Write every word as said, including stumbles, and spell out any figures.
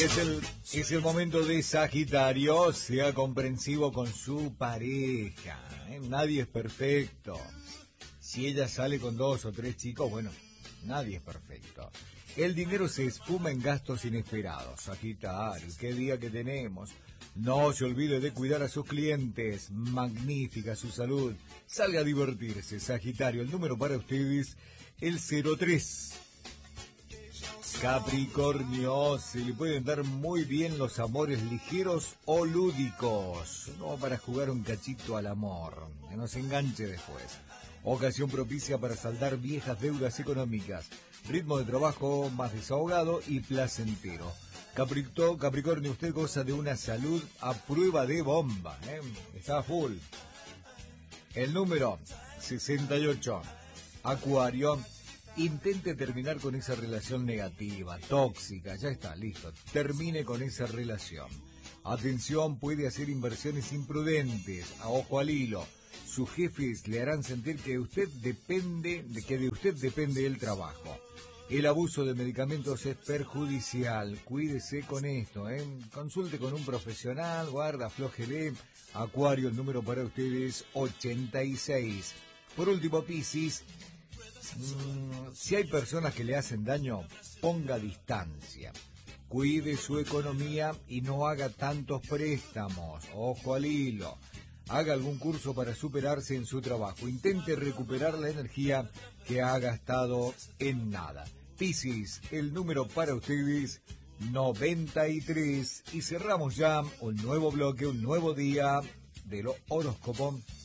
Es el, es el momento de Sagitario, sea comprensivo con su pareja, ¿eh? Nadie es perfecto. Si ella sale con dos o tres chicos, bueno, nadie es perfecto. El dinero se esfuma en gastos inesperados. Sagitario, qué día que tenemos. No se olvide de cuidar a sus clientes. Magnífica su salud. Salga a divertirse, Sagitario. El número para ustedes, el cero tres. Capricornio, se le pueden dar muy bien los amores ligeros o lúdicos, no para jugar un cachito al amor, que no se enganche después. Ocasión propicia para saldar viejas deudas económicas, ritmo de trabajo más desahogado y placentero. Capricto, Capricornio, usted goza de una salud a prueba de bomba, ¿eh? Está full. El número sesenta y ocho, Acuario. Intente terminar con esa relación negativa, tóxica, ya está, listo. Termine con esa relación. Atención, puede hacer inversiones imprudentes, a ojo al hilo. Sus jefes le harán sentir que usted depende, de que de usted depende el trabajo. El abuso de medicamentos es perjudicial, cuídese con esto, ¿eh? Consulte con un profesional, guarda, aflójele. Acuario, el número para ustedes, ochenta y seis. Por último, Piscis. Mm, si hay personas que le hacen daño, ponga distancia. Cuide su economía y no haga tantos préstamos. Ojo al hilo. Haga algún curso para superarse en su trabajo. Intente recuperar la energía que ha gastado en nada. Piscis, el número para ustedes, noventa y tres. Y cerramos ya un nuevo bloque, un nuevo día de lo horóscopo